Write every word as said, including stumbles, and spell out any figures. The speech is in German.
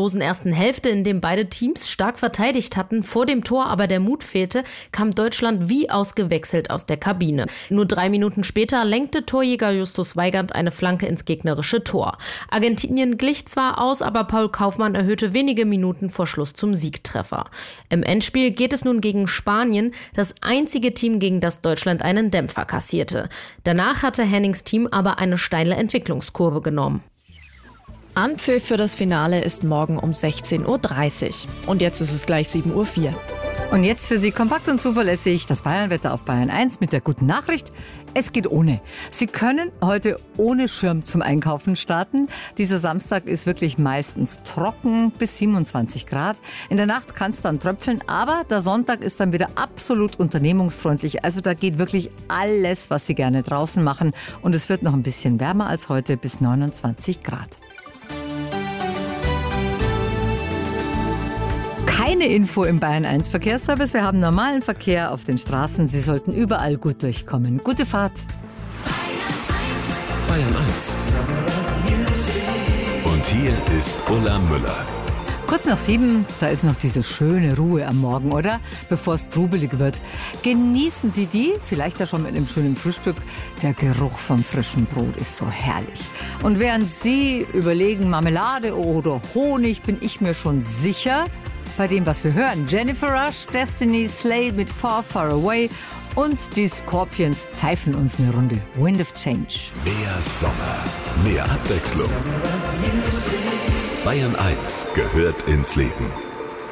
chancenlosen ersten Hälfte, in dem beide Teams stark verteidigt hatten, vor dem Tor aber der Mut fehlte, kam Deutschland wie ausgewechselt aus der Kabine. Nur drei Minuten später lenkte Torjäger Justus Weigand eine Flanke ins gegnerische Tor. Argentinien glich zwar aus, aber Paul Kaufmann erhöhte wenige Minuten vor Schluss zum Siegtreffer. Im Endspiel geht es nun gegen Spanien, das einzige Team, gegen das Deutschland einen Dämpfer kassierte. Danach hatte Hennings Team aber eine steile Entwicklungskurve genommen. Anpfiff für das Finale ist morgen um sechzehn Uhr dreißig. Und jetzt ist es gleich sieben Uhr vier. Und jetzt für Sie kompakt und zuverlässig das Bayernwetter auf Bayern eins mit der guten Nachricht: Es geht ohne. Sie können heute ohne Schirm zum Einkaufen starten. Dieser Samstag ist wirklich meistens trocken bis siebenundzwanzig Grad. In der Nacht kann es dann tröpfeln, aber der Sonntag ist dann wieder absolut unternehmungsfreundlich. Also da geht wirklich alles, was Sie gerne draußen machen. Und es wird noch ein bisschen wärmer als heute, bis neunundzwanzig Grad. Keine Info im Bayern eins Verkehrsservice. Wir haben normalen Verkehr auf den Straßen. Sie sollten überall gut durchkommen. Gute Fahrt. Bayern eins. Und hier ist Ulla Müller. Kurz nach sieben, da ist noch diese schöne Ruhe am Morgen, oder? Bevor es trubelig wird. Genießen Sie die, vielleicht ja schon mit einem schönen Frühstück. Der Geruch vom frischen Brot ist so herrlich. Und während Sie überlegen, Marmelade oder Honig, bin ich mir schon sicher, bei dem, was wir hören: Jennifer Rush, Destiny, Slade mit Far, Far Away und die Scorpions pfeifen uns eine Runde. Wind of Change. Mehr Sommer, mehr Abwechslung. Bayern eins gehört ins Leben.